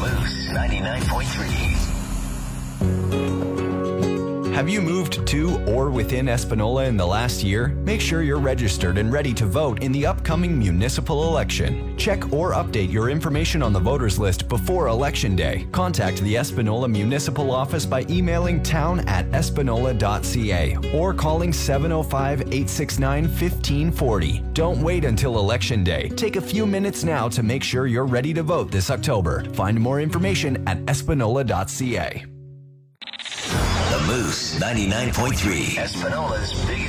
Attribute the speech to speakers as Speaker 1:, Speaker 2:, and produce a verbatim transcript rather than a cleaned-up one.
Speaker 1: Moose ninety-nine point three.
Speaker 2: Have you moved to or within Espanola in the last year? Make sure you're registered and ready to vote in the upcoming municipal election. Check or update your information on the voters list before Election Day. Contact the Espanola Municipal Office by emailing town at espanola dot c a or calling seven oh five, eight six nine, one five four oh. Don't wait until Election Day. Take a few minutes now to make sure you're ready to vote this October. Find more information at espanola dot c a.
Speaker 1: The Moose ninety-nine point three. Espanola's biggest